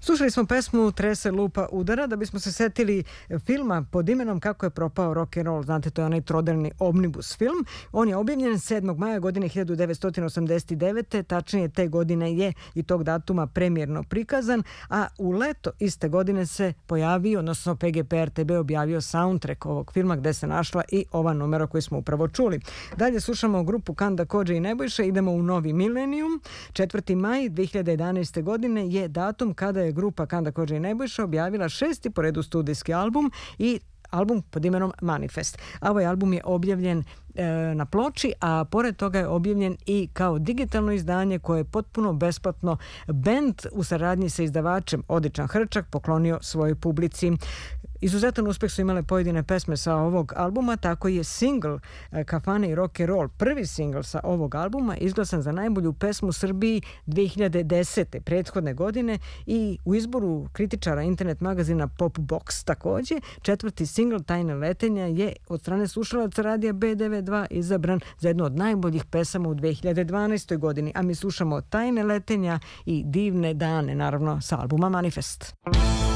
Slušali smo pesmu Trese lupa udara da bismo se setili filma pod imenom Kako je propao rock and roll. Znate, to je onaj trodelni omnibus film. On je objavljen 7. maja godine 1989. Tačnije te godine je i tog datuma premijerno prikazan, a u leto iste godine se pojavio, odnosno PGP RTB objavio soundtrack ovog filma gde se našla i ova numera koju smo upravo čuli. Dalje slušamo grupu Kanda Kodža i Nebojša, idemo u novi milenijum. 4. maj 2011. godine je datum kada je grupa Kanda Kodža i Nebojša objavila 6. po redu studijski album i album pod imenom Manifest. A ovaj album je objavljen na ploči, a pored toga je objavljen i kao digitalno izdanje koje je potpuno besplatno bend u saradnji sa izdavačem Odličan Hrčak poklonio svojoj publici. Izuzetan uspeh su imale pojedine pesme sa ovog albuma, tako je single Kafane i rock and roll, prvi single sa ovog albuma, izglasan za najbolju pesmu u Srbiji 2010. prethodne godine i u izboru kritičara internet magazina Pop Box takođe. 4. single Tajne letenja je od strane slušalaca radija B92 izabran za jednu od najboljih pesama u 2012. godini, a mi slušamo Tajne letenja i Divne dane, naravno sa albuma Manifest.